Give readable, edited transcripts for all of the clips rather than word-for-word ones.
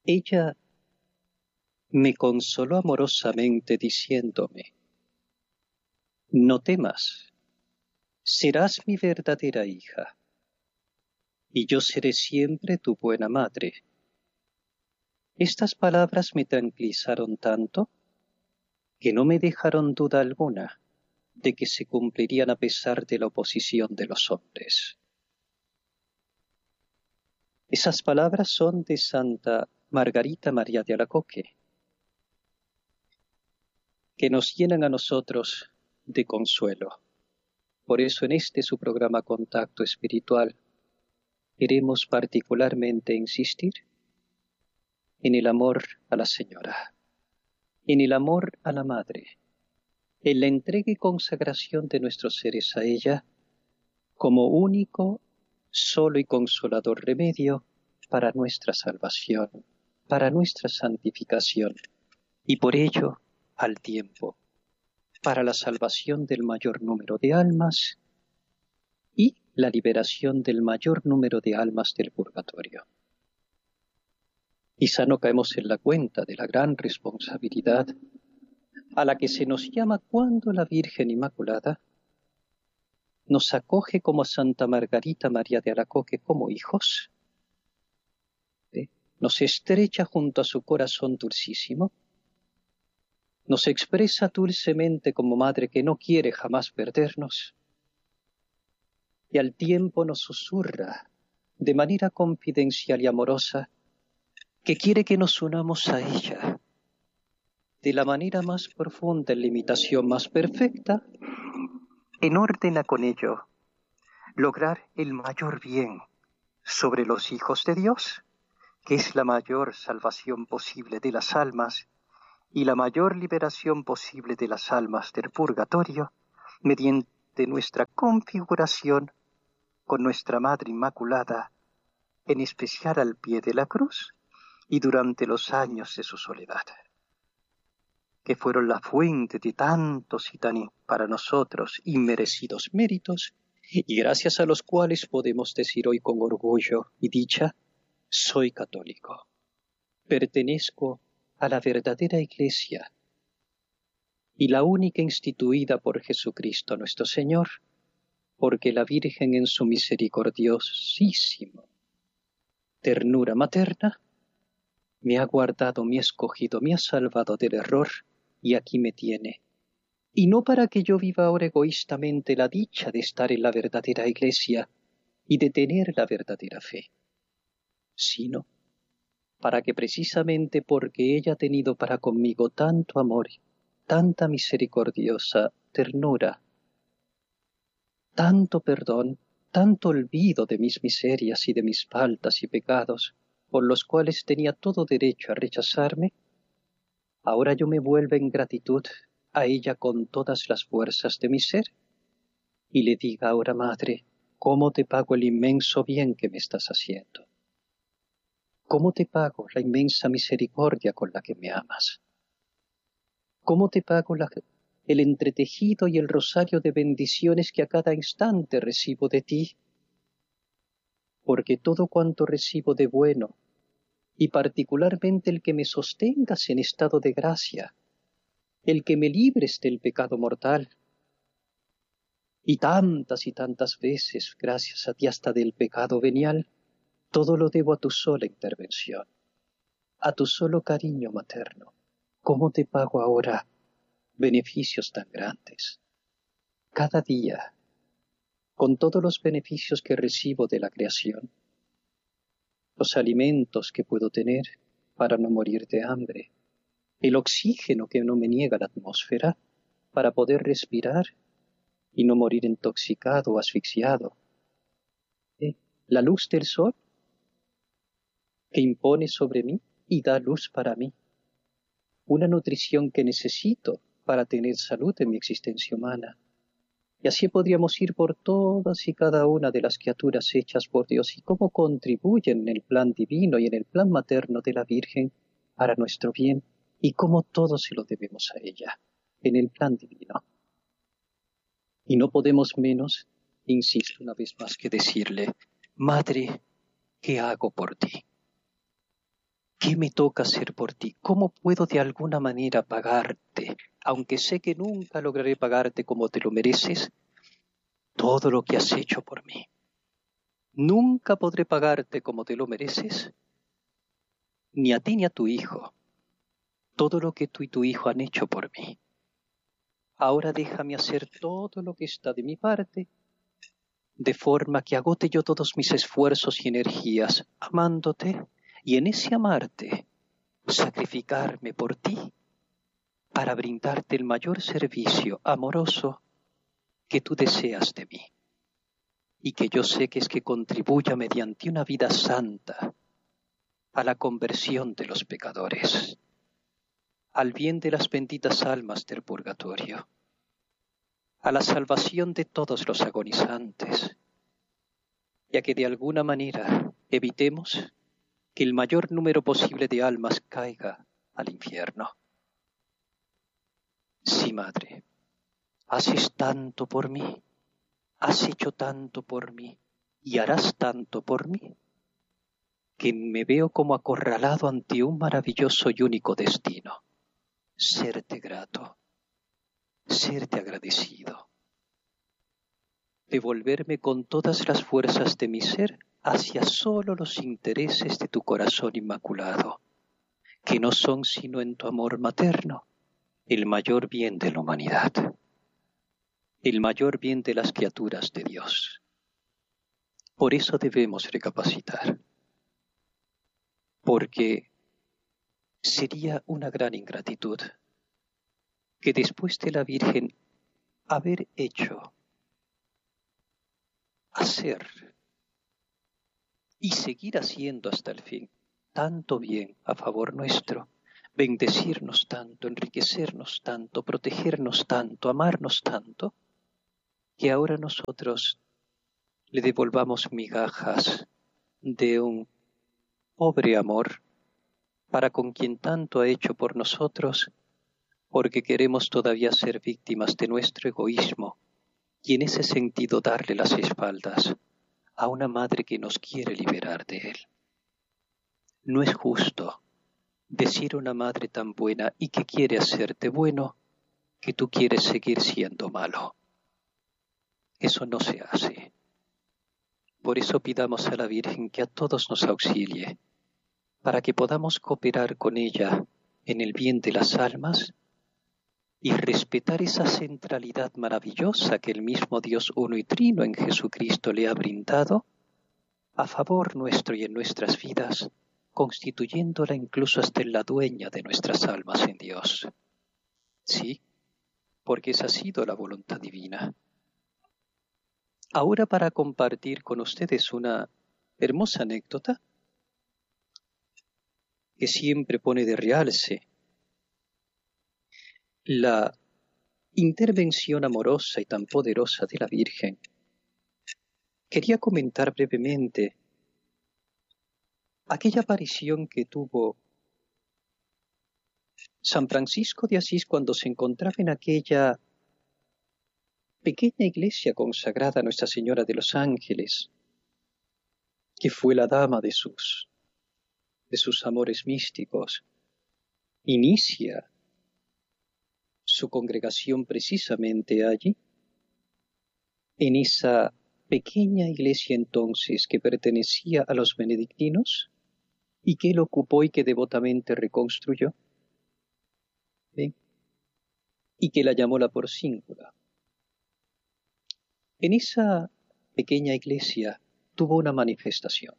Ella me consoló amorosamente diciéndome: no temas, serás mi verdadera hija, y yo seré siempre tu buena madre. Estas palabras me tranquilizaron tanto que no me dejaron duda alguna de que se cumplirían a pesar de la oposición de los hombres. Esas palabras son de Santa Margarita María de Alacoque, que nos llenan a nosotros de consuelo. Por eso en este su programa Contacto Espiritual queremos particularmente insistir en el amor a la Señora, en el amor a la Madre, en la entrega y consagración de nuestros seres a ella como único, solo y consolador remedio para nuestra salvación, para nuestra santificación y por ello, al tiempo, para la salvación del mayor número de almas y la liberación del mayor número de almas del purgatorio. Quizá no caemos en la cuenta de la gran responsabilidad a la que se nos llama cuando la Virgen Inmaculada nos acoge como Santa Margarita María de Alacoque como hijos, nos estrecha junto a su corazón dulcísimo, nos expresa dulcemente como madre que no quiere jamás perdernos, y al tiempo nos susurra de manera confidencial y amorosa que quiere que nos unamos a ella de la manera más profunda, en la imitación más perfecta, en orden a con ello lograr el mayor bien sobre los hijos de Dios, que es la mayor salvación posible de las almas y la mayor liberación posible de las almas del purgatorio, mediante nuestra configuración con nuestra Madre Inmaculada, en especial al pie de la cruz y durante los años de su soledad, que fueron la fuente de tantos y tan para nosotros inmerecidos méritos, y gracias a los cuales podemos decir hoy con orgullo y dicha: soy católico, pertenezco a la verdadera Iglesia y la única instituida por Jesucristo nuestro Señor, porque la Virgen en su misericordiosísima ternura materna me ha guardado, me ha escogido, me ha salvado del error y aquí me tiene. Y no para que yo viva ahora egoístamente la dicha de estar en la verdadera Iglesia y de tener la verdadera fe, sino para que precisamente porque ella ha tenido para conmigo tanto amor, tanta misericordiosa ternura, tanto perdón, tanto olvido de mis miserias y de mis faltas y pecados, por los cuales tenía todo derecho a rechazarme, ahora yo me vuelvo en gratitud a ella con todas las fuerzas de mi ser, y le diga ahora, Madre, ¿cómo te pago el inmenso bien que me estás haciendo? ¿Cómo te pago la inmensa misericordia con la que me amas? ¿Cómo te pago el entretejido y el rosario de bendiciones que a cada instante recibo de ti? Porque todo cuanto recibo de bueno, y particularmente el que me sostengas en estado de gracia, el que me libres del pecado mortal, y tantas veces, gracias a ti, hasta del pecado venial, todo lo debo a tu sola intervención, a tu solo cariño materno. ¿Cómo te pago ahora beneficios tan grandes? Cada día, con todos los beneficios que recibo de la creación, los alimentos que puedo tener para no morir de hambre, el oxígeno que no me niega la atmósfera para poder respirar y no morir intoxicado o asfixiado, la luz del sol que impone sobre mí y da luz para mí, una nutrición que necesito para tener salud en mi existencia humana. Y así podríamos ir por todas y cada una de las criaturas hechas por Dios y cómo contribuyen en el plan divino y en el plan materno de la Virgen para nuestro bien y cómo todo se lo debemos a ella en el plan divino. Y no podemos menos, insisto una vez más, que decirle: Madre, ¿qué hago por ti? ¿Qué me toca hacer por ti? ¿Cómo puedo de alguna manera pagarte? Aunque sé que nunca lograré pagarte como te lo mereces, todo lo que has hecho por mí. Nunca podré pagarte como te lo mereces, ni a ti ni a tu hijo, todo lo que tú y tu hijo han hecho por mí. Ahora déjame hacer todo lo que está de mi parte, de forma que agote yo todos mis esfuerzos y energías amándote, y en ese amarte, sacrificarme por ti para brindarte el mayor servicio amoroso que tú deseas de mí, y que yo sé que es que contribuya mediante una vida santa a la conversión de los pecadores, al bien de las benditas almas del purgatorio, a la salvación de todos los agonizantes, ya que de alguna manera evitemos que el mayor número posible de almas caiga al infierno. Sí, Madre, haces tanto por mí, has hecho tanto por mí y harás tanto por mí, que me veo como acorralado ante un maravilloso y único destino: serte grato, serte agradecido, devolverme con todas las fuerzas de mi ser hacia sólo los intereses de tu corazón inmaculado, que no son sino en tu amor materno el mayor bien de la humanidad, el mayor bien de las criaturas de Dios. Por eso debemos recapacitar, porque sería una gran ingratitud que después de la Virgen haber hecho, hacer y seguir haciendo hasta el fin tanto bien a favor nuestro, bendecirnos tanto, enriquecernos tanto, protegernos tanto, amarnos tanto, que ahora nosotros le devolvamos migajas de un pobre amor para con quien tanto ha hecho por nosotros, porque queremos todavía ser víctimas de nuestro egoísmo y en ese sentido darle las espaldas a una madre que nos quiere liberar de él. No es justo decir a una madre tan buena y que quiere hacerte bueno que tú quieres seguir siendo malo. Eso no se hace. Por eso pidamos a la Virgen que a todos nos auxilie, para que podamos cooperar con ella en el bien de las almas y respetar esa centralidad maravillosa que el mismo Dios uno y trino en Jesucristo le ha brindado a favor nuestro y en nuestras vidas, constituyéndola incluso hasta en la dueña de nuestras almas en Dios. Sí, porque esa ha sido la voluntad divina. Ahora para compartir con ustedes una hermosa anécdota que siempre pone de realce la intervención amorosa y tan poderosa de la Virgen. Quería comentar brevemente aquella aparición que tuvo San Francisco de Asís cuando se encontraba en aquella pequeña iglesia consagrada a Nuestra Señora de los Ángeles, que fue la dama de sus amores místicos. Inicia su congregación precisamente allí, en esa pequeña iglesia entonces que pertenecía a los benedictinos y que él ocupó y que devotamente reconstruyó, ¿bien? Y que la llamó la Porcíncula. En esa pequeña iglesia tuvo una manifestación.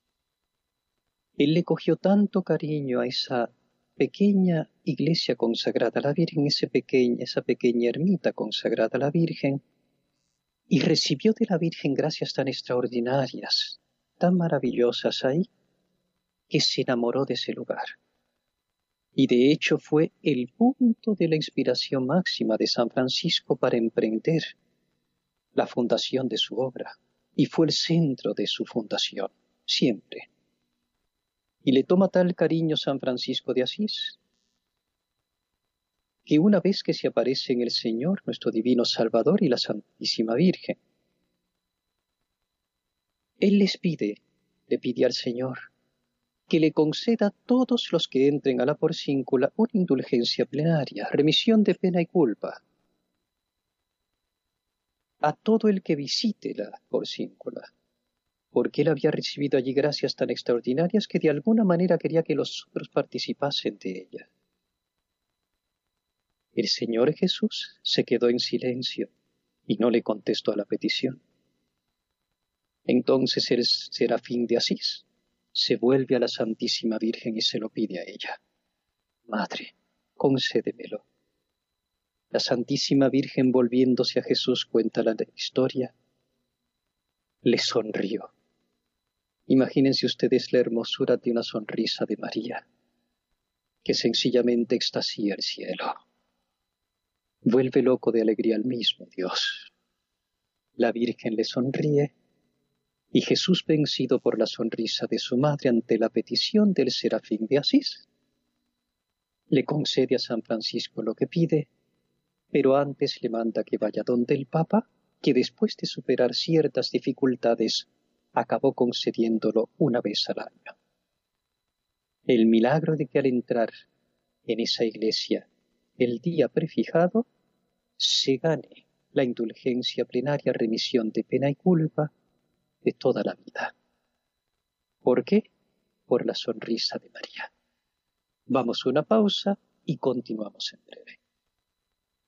Él le cogió tanto cariño a esa pequeña iglesia consagrada a la Virgen, esa pequeña ermita consagrada a la Virgen, y recibió de la Virgen gracias tan extraordinarias, tan maravillosas ahí, que se enamoró de ese lugar. Y de hecho fue el punto de la inspiración máxima de San Francisco para emprender la fundación de su obra, y fue el centro de su fundación, siempre. Y le toma tal cariño San Francisco de Asís, que una vez que se aparece en el Señor, nuestro divino Salvador y la Santísima Virgen, él le pide al Señor que le conceda a todos los que entren a la Porcíncula una indulgencia plenaria, remisión de pena y culpa. A todo el que visite la Porcíncula, porque él había recibido allí gracias tan extraordinarias que de alguna manera quería que los otros participasen de ella. El Señor Jesús se quedó en silencio y no le contestó a la petición. Entonces el Serafín de Asís se vuelve a la Santísima Virgen y se lo pide a ella. Madre, concédemelo. La Santísima Virgen, volviéndose a Jesús, cuenta la historia. Le sonrió. Imagínense ustedes la hermosura de una sonrisa de María, que sencillamente extasía el cielo. Vuelve loco de alegría al mismo Dios. La Virgen le sonríe y Jesús, vencido por la sonrisa de su madre ante la petición del Serafín de Asís, le concede a San Francisco lo que pide, pero antes le manda que vaya donde el Papa, que después de superar ciertas dificultades, acabó concediéndolo una vez al año. El milagro de que al entrar en esa iglesia el día prefijado, se gane la indulgencia plenaria, remisión de pena y culpa de toda la vida. ¿Por qué? Por la sonrisa de María. Vamos a una pausa y continuamos en breve.